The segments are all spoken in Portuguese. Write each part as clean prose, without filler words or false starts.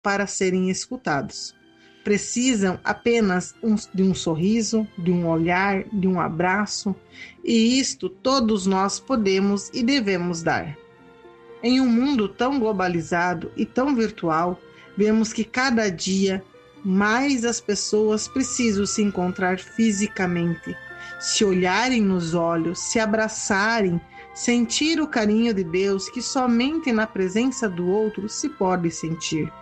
para serem escutados. Precisam apenas de um sorriso, de um olhar, de um abraço, e isto todos nós podemos e devemos dar. Em um mundo tão globalizado e tão virtual, vemos que cada dia mais as pessoas precisam se encontrar fisicamente, se olharem nos olhos, se abraçarem, sentir o carinho de Deus que somente na presença do outro se pode sentir.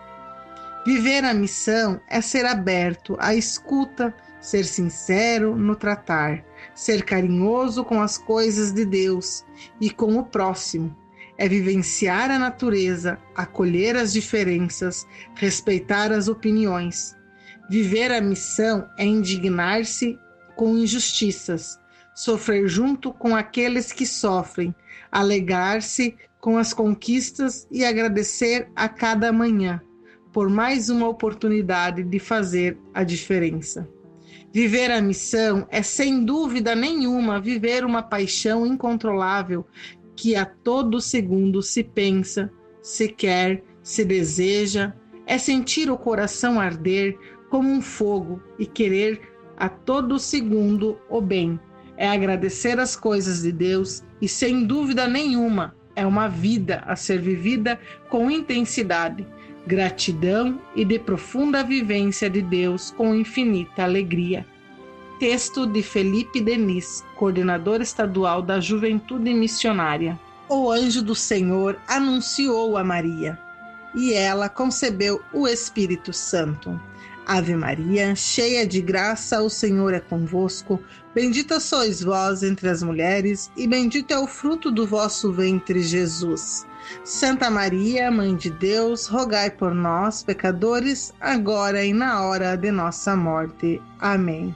Viver a missão é ser aberto à escuta, ser sincero no tratar, ser carinhoso com as coisas de Deus e com o próximo. É vivenciar a natureza, acolher as diferenças, respeitar as opiniões. Viver a missão é indignar-se com injustiças, sofrer junto com aqueles que sofrem, alegrar-se com as conquistas e agradecer a cada manhã por mais uma oportunidade de fazer a diferença. Viver a missão é, sem dúvida nenhuma, viver uma paixão incontrolável que a todo segundo se pensa, se quer, se deseja, é sentir o coração arder como um fogo e querer a todo segundo o bem. É agradecer as coisas de Deus e, sem dúvida nenhuma, é uma vida a ser vivida com intensidade, gratidão e de profunda vivência de Deus com infinita alegria. Texto de Felipe Denis, coordenador estadual da Juventude Missionária. O anjo do Senhor anunciou a Maria, e ela concebeu o Espírito Santo. Ave Maria, cheia de graça, o Senhor é convosco. Bendita sois vós entre as mulheres, e bendito é o fruto do vosso ventre, Jesus. Santa Maria, Mãe de Deus, rogai por nós, pecadores, agora e na hora de nossa morte. Amém.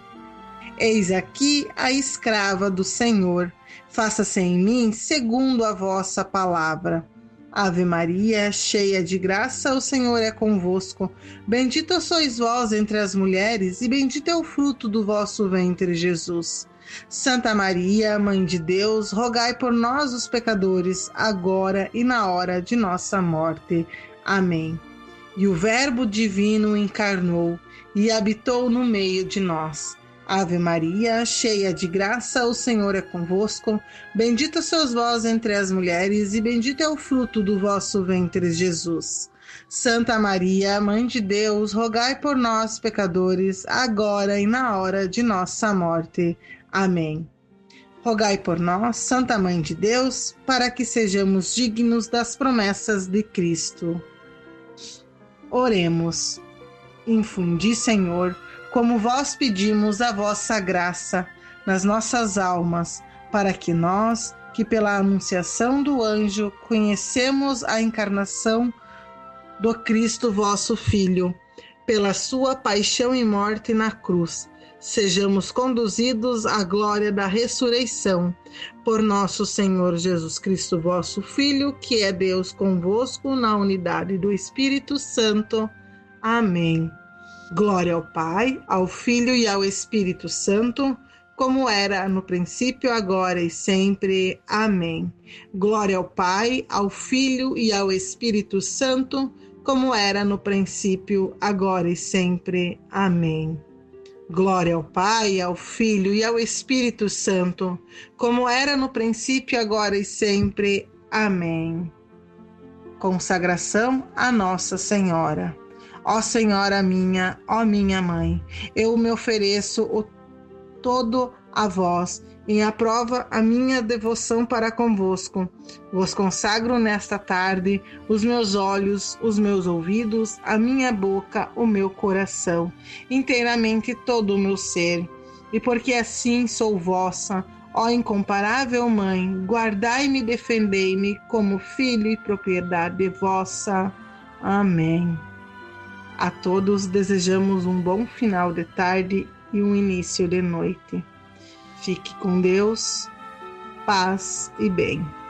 Eis aqui a escrava do Senhor. Faça-se em mim segundo a vossa palavra. Ave Maria, cheia de graça, o Senhor é convosco. Bendita sois vós entre as mulheres, e bendito é o fruto do vosso ventre, Jesus. Santa Maria, Mãe de Deus, rogai por nós, os pecadores, agora e na hora de nossa morte. Amém. E o Verbo divino encarnou e habitou no meio de nós. Ave Maria, cheia de graça, o Senhor é convosco. Bendita sois vós entre as mulheres, e bendito é o fruto do vosso ventre, Jesus. Santa Maria, Mãe de Deus, rogai por nós, pecadores, agora e na hora de nossa morte. Amém. Rogai por nós, Santa Mãe de Deus, para que sejamos dignos das promessas de Cristo. Oremos. Infundi, Senhor, como vós pedimos a vossa graça nas nossas almas, para que nós, que pela anunciação do anjo conhecemos a encarnação do Cristo vosso Filho, pela sua paixão e morte na cruz, sejamos conduzidos à glória da ressurreição, por nosso Senhor Jesus Cristo vosso Filho, que é Deus convosco, na unidade do Espírito Santo. Amém. Glória ao Pai, ao Filho e ao Espírito Santo, como era no princípio, agora e sempre. Amém. Glória ao Pai, ao Filho e ao Espírito Santo, como era no princípio, agora e sempre. Amém. Glória ao Pai, ao Filho e ao Espírito Santo, como era no princípio, agora e sempre. Amém. Consagração a Nossa Senhora. Ó Senhora minha, ó minha Mãe, eu me ofereço todo a vós, em aprova a minha devoção para convosco. Vos consagro nesta tarde os meus olhos, os meus ouvidos, a minha boca, o meu coração, inteiramente todo o meu ser. E porque assim sou vossa, ó incomparável Mãe, guardai-me e defendei-me como filho e propriedade vossa. Amém. A todos desejamos um bom final de tarde e um início de noite. Fique com Deus, paz e bem.